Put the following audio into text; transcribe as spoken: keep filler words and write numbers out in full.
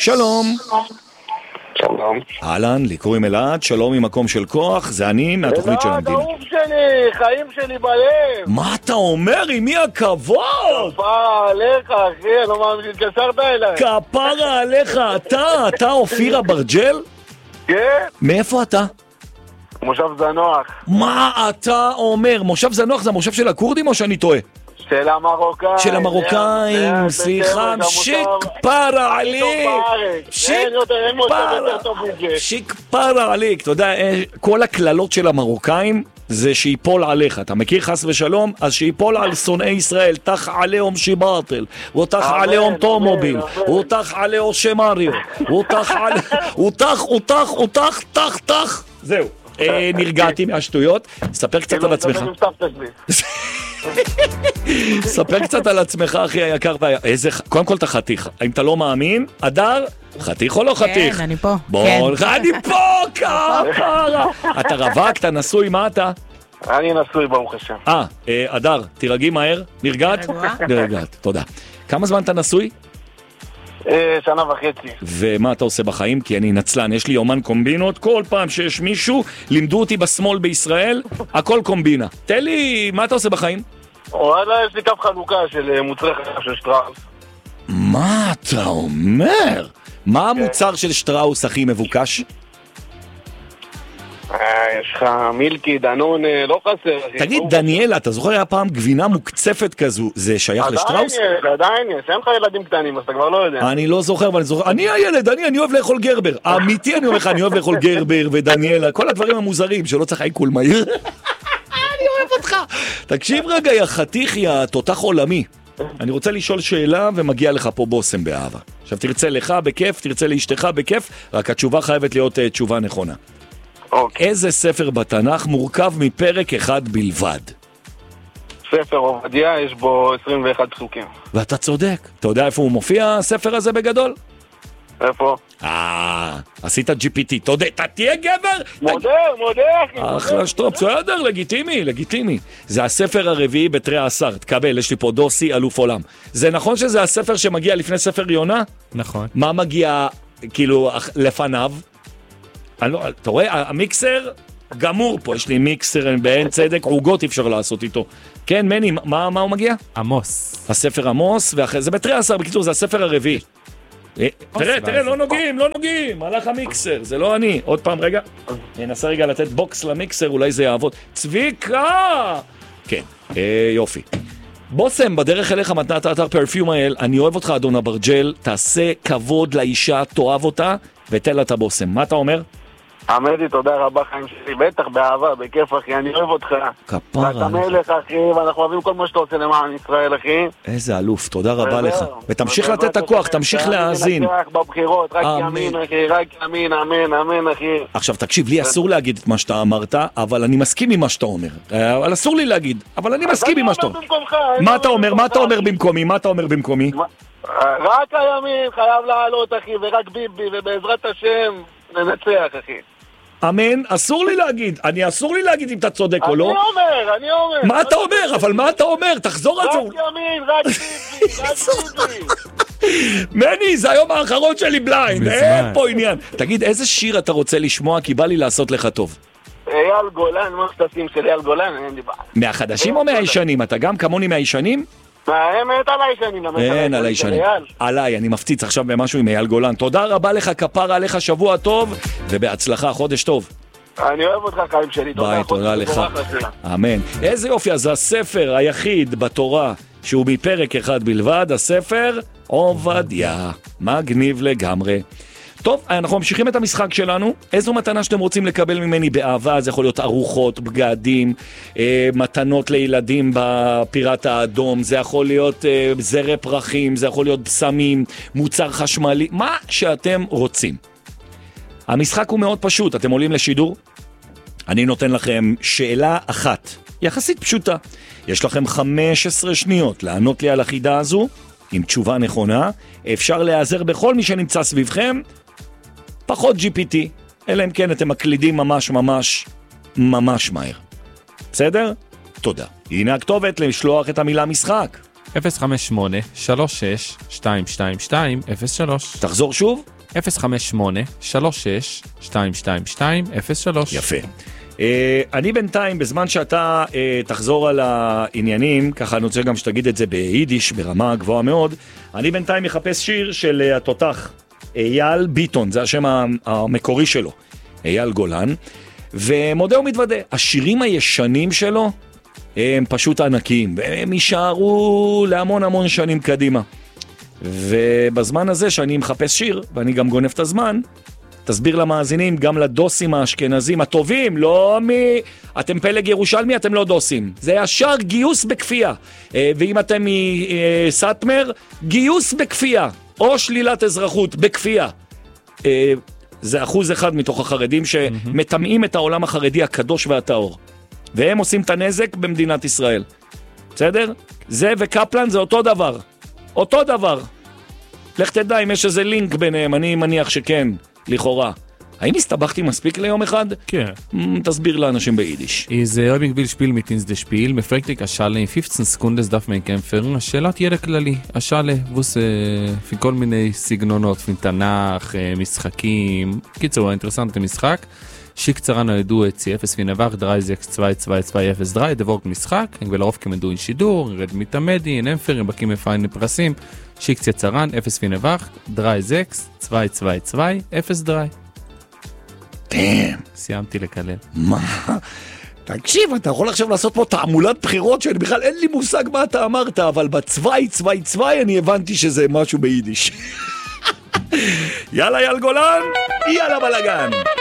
שלום. שלום. אהלן, לי קוראים אלעד, שלום ממקום של כוח, זה אני מהתוכנית של המדינה. אלעד, אהוב שלי, חיים שלי בלב. מה אתה אומר? עם מי הכבוד? כפרה עליך, אחי, אני לא מאמין שהתקשרת אליי. כפרה עליך, אתה, אתה אופיר אברג'ל? כן? מאיפה אתה? מושב זנוח. מה אתה אומר? מושב זנוח זה המושב של הכורדים או שאני טועה? של המרוקאים. של המרוקאים, סליחה, שיק פרה עליק. שיק פרה, שיק פרה עליק. אתה יודע, כל הכללות של המרוקאים זה שיפול עליך. אתה מכיר חס ושלום? אז שיפול על שונאי ישראל. תח עליהם שיבאטל, ותח עליהם טומוביל, ותח עליהם שמריו, ותח עליהם, ותח, ותח, ותח, תח, תח. זהו. נרגעתי מהשטויות. ספר קצת על עצמך. ספר קצת על עצמך, אחי היקר. קודם כל אתה חתיך. אם אתה לא מאמין, אדר, חתיך או לא חתיך? כן, אני פה. בוא, אני פה, כפרה. אתה רווק, אתה נשוי, מה אתה? אני נשוי, ברוך השם. אה, אדר, תירגעי מהר. נרגעת? נרגעת, תודה. כמה זמן אתה נשוי? שנה וחצי. ומה אתה עושה בחיים? כי אני נצלן, יש לי יומן קומבינות, כל פעם שיש מישהו, לימדו אותי בשמאל בישראל, הכל קומבינה. תן לי, מה אתה עושה בחיים? וואלה, יש לי קו חלוקה של מוצרי חלב של שטראוס. מה אתה אומר? מה המוצר של שטראוס הכי מבוקש? יש לך מילקי, דנון, לא חסר. תגיד, דניאלה, אתה זוכר היה פעם גבינה מוקצפת כזו, זה שייך לשטראוס? עדיין יש, עדיין יש, אין לך ילדים קטנים, אז אתה כבר לא יודע. אני לא זוכר, אבל אני זוכר, אני הילד, אני, אני אוהב לאכול גרבר. אמיתי אני אומר לך, אני אוהב לאכול גרבר ודניאלה, כל הדברים המוזרים שלא צריך עיכול מהיר. אני אוהב אותך. תקשיב רגע, יא חתיך, יא תותח עולמי. אני רוצה לשאול שאלה ומגיע לך פה בוסם באהבה. עכשיו תרצה לך בכיף, תרצה לאשתך בכיף, רק התשובה חייבת להיות uh, תשובה נכונה. אוקיי. איזה ספר בתנ"ך מורכב מפרק אחד בלבד? ספר עובדיה, יש בו עשרים ואחד פסוקים. ואתה צודק. אתה יודע איפה הוא מופיע, הספר הזה בגדול? איפה? אה, עשית ג'י פי טי. תודה, אתה תהיה גבר? מודה, מודה, אחי. אחלה שטוב, בסדר, לגיטימי, לגיטימי. זה הספר הרביעי בתרי עשר. תקבל, יש לי פה דוסי, אלוף עולם. זה נכון שזה הספר שמגיע לפני ספר יונה? נכון. מה מגיע, כאילו, לפניו? לא, אתה רואה, המיקסר גמור פה, יש לי מיקסר באין צדק, עוגות אפשר לעשות איתו. כן, מני, מה, מה הוא מגיע? עמוס. הספר עמוס, ואחרי, זה בתרי עשר, בקיצור, זה הספר הרביעי. תראה, תראה, לא נוגעים, לא נוגעים, הלך המיקסר, זה לא אני. עוד פעם, רגע, ננסה רגע לתת בוקס למיקסר, אולי זה יעבוד. צביקה! כן, יופי. בוסם, בדרך אליך מתנת האתר פרפיום אייל, אני אוהב אותך, אדון אברג'ל, תעשה כבוד לאישה, תאהב אותה, ותן לה את הבוסם. מה אתה אומר? עמדי, תודה רבה, חיים שלי, בטח, באהבה, בכיף, אחי, אני אוהב אותך. כפרה. ואתה מלך, אחי, ואנחנו אוהבים כל מה שאתה עושה למען ישראל, אחי. איזה אלוף, תודה רבה לך. ותמשיך לתת את הכוח, תמשיך להאזין. רק בבחירות, רק ימין, אחי, רק ימין, אמן, אמן, אחי. עכשיו, תקשיב, לי אסור להגיד את מה שאתה אמרת, אבל אני מסכים עם מה שאתה אומר. אבל אסור לי להגיד, אבל אני מסכים עם מה שאתה אומר. מה אתה אומר? מה אתה אומר במקומי? מה אתה אומר במקומי? רק הימין חייב לעלות, אחי, ורק ביבי, ובעזרת השם ננצח, אחי. אמן, אסור לי להגיד, אני אסור לי להגיד אם אתה צודק או לא. אני אומר, אני אומר. מה אתה אומר? אבל מה אתה אומר? תחזור על זה. רק ימין, רק ביבי, רק ביבי. מני, זה היום האחרון שלי בליינד, אין פה עניין. תגיד, איזה שיר אתה רוצה לשמוע? כי בא לי לעשות לך טוב. אייל גולן, מה שתשים של אייל גולן, אין לי בעיה. מהחדשים או מהישנים? אתה גם כמוני מהישנים? האמת על הישנים. אין על הישנים. עליי, אני מפציץ עכשיו במשהו עם אייל גולן. תודה רבה לך, כפרה עליך, שבוע טוב, ובהצלחה, חודש טוב. אני אוהב אותך, חיים שלי. ביי, תודה לך. אמן. איזה יופי, אז הספר היחיד בתורה שהוא מפרק אחד בלבד, הספר עובדיה. מגניב לגמרי. טוב, אנחנו ממשיכים את המשחק שלנו. איזו מתנה שאתם רוצים לקבל ממני באהבה? זה יכול להיות ארוחות, בגדים, אה, מתנות לילדים בפיראט האדום, זה יכול להיות אה, זרי פרחים, זה יכול להיות בסמים, מוצר חשמלי, מה שאתם רוצים. המשחק הוא מאוד פשוט, אתם עולים לשידור, אני נותן לכם שאלה אחת, יחסית פשוטה. יש לכם חמש עשרה שניות לענות לי על החידה הזו, עם תשובה נכונה, אפשר להיעזר בכל מי שנמצא סביבכם, פחות ג'י פי טי, אלא אם כן אתם מקלידים ממש ממש ממש מהר. בסדר? תודה. הנה הכתובת לשלוח את המילה משחק. אפס חמש שמונה שלוש שש שתיים שתיים שתיים אפס שלוש. תחזור שוב? אפס חמש שמונה שלוש שש שתיים שתיים שתיים אפס שלוש. יפה. Uh, אני בינתיים, בזמן שאתה uh, תחזור על העניינים, ככה אני רוצה גם שתגיד את זה ביידיש, ברמה גבוהה מאוד, אני בינתיים מחפש שיר של uh, התותח, אייל ביטון, זה השם המקורי שלו, אייל גולן, ומודה ומתוודה, השירים הישנים שלו הם פשוט ענקיים, והם יישארו להמון המון שנים קדימה. ובזמן הזה שאני מחפש שיר, ואני גם גונב את הזמן, תסביר למאזינים, גם לדוסים האשכנזים הטובים, לא מ... אתם פלג ירושלמי, אתם לא דוסים. זה ישר גיוס בכפייה. ואם אתם מסטמר, גיוס בכפייה. או שלילת אזרחות בכפייה. זה אחוז אחד מתוך החרדים שמטמאים את העולם החרדי הקדוש והטהור. והם עושים את הנזק במדינת ישראל. בסדר? זה וקפלן זה אותו דבר. אותו דבר. לך תדע אם יש איזה לינק ביניהם, אני מניח שכן. לכאורה. האם הסתבכתי מספיק ליום אחד? כן. תסביר לאנשים ביידיש. Is Röbing will spielen mit ins das Spiel. Man fragt dich, Aschale, in fünfzehn Sekunden darf man kämpfen. שאלת ידע כללי. Aschale, was für כל מיני סגנונות, für תנ"ך, משחקים. קיצור, אינטרסנט משחק. שיק צרן על ידו את אפס ונבח, דרי זקס צווי צווי צווי אפס דרי, דבורק משחק, ולרוב כמדו אין שידור, רד מתעמדי, אין אמפר, בקים מפיים לפרסים, שיק צרן, אפס ונבח, דרי זקס, צווי צווי צווי, אפס דרי. דאם. סיימתי לקלל. מה? תקשיב, אתה יכול עכשיו לעשות פה תעמולת בחירות שאני בכלל אין לי מושג מה אתה אמרת, אבל בצווי צווי צווי אני הבנתי שזה משהו ביידיש. יאללה יאל גולן, יאללה בלגן.